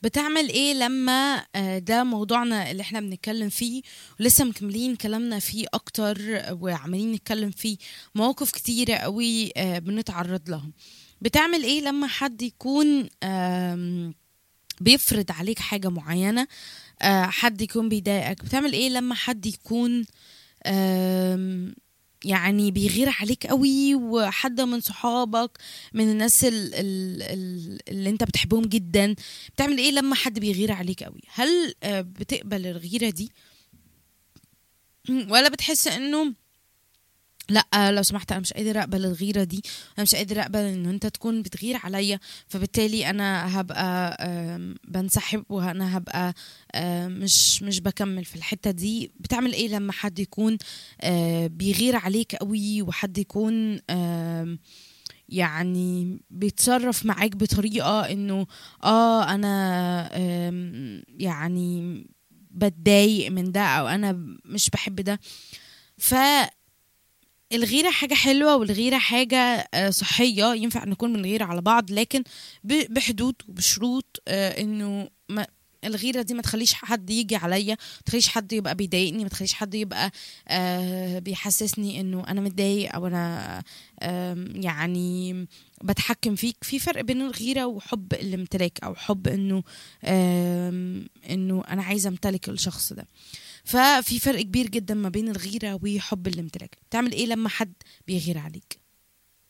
بتعمل ايه لما ده موضوعنا اللي احنا بنتكلم فيه، ولسه مكملين كلامنا فيه اكتر، وعمالين نتكلم فيه مواقف كتيرة قوي بنتعرض لها. بتعمل ايه لما حد يكون بيفرض عليك حاجة معينة، حد يكون بيضايقك؟ بتعمل ايه لما حد يكون آم، يعني بيغير عليك قوي، وحد من صحابك، من الناس اللي انت بتحبهم جدا؟ بتعمل ايه لما حد بيغير عليك قوي؟ هل بتقبل الغيرة دي، ولا بتحس انه لا لو سمحت انا مش قادر اقبل الغيرة دي، انا مش قادر اقبل ان انت تكون بتغير عليا، فبالتالي انا هبقى بنسحب، وانا هبقى مش بكمل في الحتة دي؟ بتعمل ايه لما حد يكون بيغير عليك قوي، وحد يكون يعني بيتصرف معاك بطريقة انه انا يعني بتضايق من ده، او انا مش بحب ده؟ الغيرة حاجة حلوة، والغيرة حاجة صحية، ينفع نكون بنغير على بعض، لكن بحدود وبشروط، انه ما الغيرة دي ما تخليش حد يجي عليا، ما تخليش حد يبقى بيضايقني، ما تخليش حد يبقى بيحسسني انه انا متضايق، او انا يعني بتحكم فيك. في فرق بين الغيرة وحب الامتلاك، او حب انه انا عايزة امتلك الشخص ده. ففي فرق كبير جدا ما بين الغيرة وحب الامتلاك. تعمل ايه لما حد بيغير عليك؟